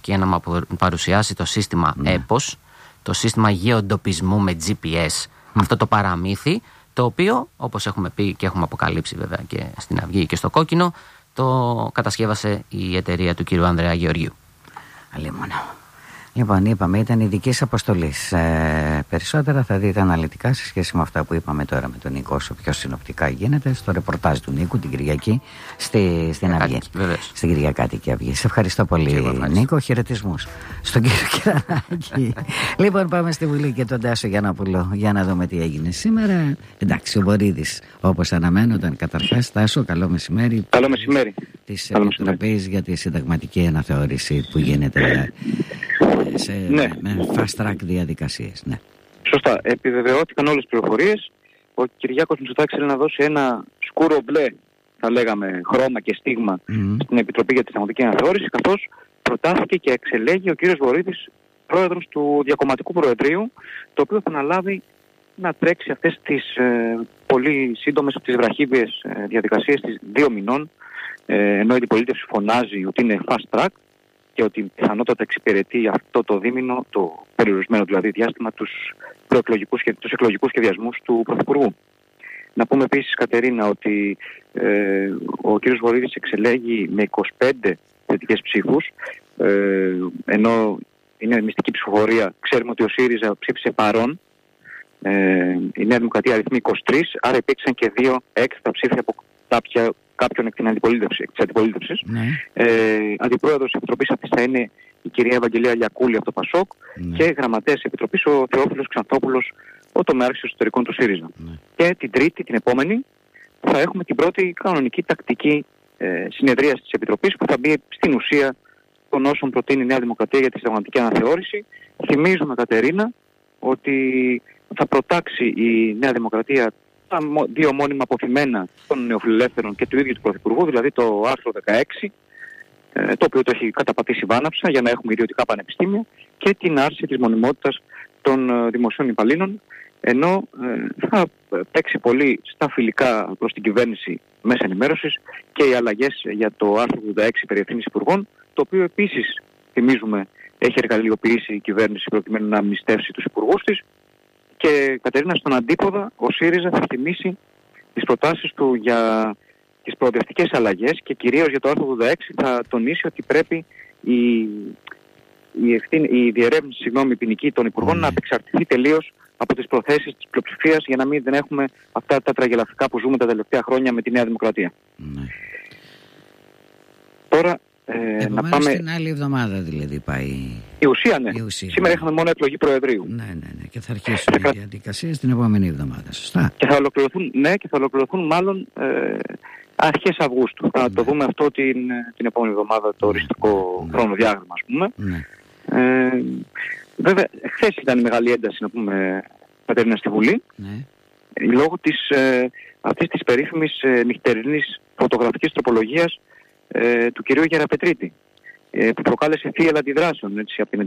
και να μου παρουσιάσει το σύστημα EPOS, το σύστημα γεωντοπισμού με GPS, αυτό το παραμύθι, το οποίο, όπως έχουμε πει και έχουμε αποκαλύψει βέβαια και στην Αυγή και στο Κόκκινο, το κατασκεύασε η εταιρεία του κ. Ανδρέα Γεωργίου. Αλλήμωνα. Λοιπόν, είπαμε, ήταν ειδική αποστολή. Περισσότερα θα δείτε αναλυτικά σε σχέση με αυτά που είπαμε τώρα με τον Νίκο, όσο πιο συνοπτικά γίνεται, στο ρεπορτάζ του Νίκου την Κυριακή στην Αυγή. Στην Κυριακάτικη Αυγή. Σε ευχαριστώ πολύ, Νίκο. Χαιρετισμούς στον κύριο Κυρανάκη. Λοιπόν, πάμε στη Βουλή και τον Τάσο Γιαννόπουλο για να δούμε τι έγινε σήμερα. Εντάξει, ο Βορίδης, όπως αναμένονταν, καταρχάς, Τάσο, καλό μεσημέρι. Καλό μεσημέρι. Της Επιτροπής για τη συνταγματική αναθεώρηση που γίνεται με fast track διαδικασίες. Ναι. Σωστά. Επιβεβαιώθηκαν όλες τις πληροφορίες. Ο Κυριάκος Μητσοτάκης θέλει να δώσει ένα σκούρο μπλε, θα λέγαμε, χρώμα και στίγμα στην Επιτροπή για τη Συνταγματική Αναθεώρηση, καθώς προτάθηκε και εξελέγει ο κύριος Βορίδης πρόεδρος του Διακομματικού Προεδρείου, το οποίο θα αναλάβει να τρέξει αυτές τις πολύ σύντομες, τις βραχύβιες διαδικασίες της 2 μηνών, ενώ η αντιπολίτευση φωνάζει ότι είναι fast track και ότι πιθανότατα εξυπηρετεί αυτό το δίμηνο, το περιορισμένο δηλαδή διάστημα, τους εκλογικούς σχεδιασμούς του Πρωθυπουργού. Να πούμε επίσης, Κατερίνα, ότι ο κ. Βορίδης εξελέγει με 25 θετικές ψήφους, ενώ είναι μυστική ψηφοφορία. Ξέρουμε ότι ο ΣΥΡΙΖΑ ψήφισε παρόν, η Νέα Δημοκρατία αριθμεί 23, άρα υπήρξαν και 2 έξτρα ψήφια από κάποιον εκ της αντιπολίτευσης. Αντιπρόεδρος της Επιτροπής αυτής θα είναι η κυρία Ευαγγελία Λιακούλη από το ΠΑΣΟΚ και γραμματέας της Επιτροπής ο Θεόφιλος Ξανθόπουλος, ο τομέαρχης εσωτερικών του ΣΥΡΙΖΑ. Και την Τρίτη, την επόμενη, θα έχουμε την πρώτη κανονική τακτική συνεδρίαση της Επιτροπής που θα μπει στην ουσία των όσων προτείνει η Νέα Δημοκρατία για τη συνταγματική αναθεώρηση. Θυμίζουμε, Κατερίνα, ότι θα προτάξει η Νέα Δημοκρατία τα 2 μόνιμα αποθυμένα των νεοφιλελεύθερων και του ίδιου του Πρωθυπουργού, δηλαδή το άρθρο 16, το οποίο το έχει καταπατήσει βάναυσα για να έχουμε ιδιωτικά πανεπιστήμια, και την άρση της μονιμότητας των δημοσίων υπαλλήλων, ενώ θα παίξει πολύ στα φιλικά προς την κυβέρνηση μέσα ενημέρωσης και οι αλλαγές για το άρθρο 86 περί ευθύνης υπουργών, το οποίο επίσης, θυμίζουμε, έχει εργαλειοποιήσει η κυβέρνηση προκειμένου να αμνηστεύσει τους υπουργούς της. Και, Κατερίνα, στον αντίποδα, ο ΣΥΡΙΖΑ θα θυμίσει τις προτάσεις του για τις προοδευτικές αλλαγές και κυρίως για το άρθρο 86 θα τονίσει ότι πρέπει η διερεύνηση ποινική των υπουργών να απεξαρτηθεί τελείως από τις προθέσεις της πλειοψηφίας, για να μην δεν έχουμε αυτά τα τραγελαφικά που ζούμε τα τελευταία χρόνια με τη Νέα Δημοκρατία. Τώρα να πάμε στην άλλη εβδομάδα, δηλαδή πάει η ουσία, ναι. Σήμερα είχαμε μόνο εκλογή Προεδρείου. Ναι. Και θα αρχίσουν οι διαδικασίες την επόμενη εβδομάδα. Σωστά. Και θα ολοκληρωθούν μάλλον αρχές Αυγούστου. Θα το δούμε αυτό την επόμενη εβδομάδα, το οριστικό χρονοδιάγραμμα, ας πούμε. Βέβαια, χθες ήταν μεγάλη ένταση, να πούμε, Κατερίνα, στη Βουλή. Λόγω αυτής της περίφημης νυχτερινής φωτογραφικής τροπολογίας του κυρίου Γεραπετρίτη, που προκάλεσε θύελλα αντιδράσεων από την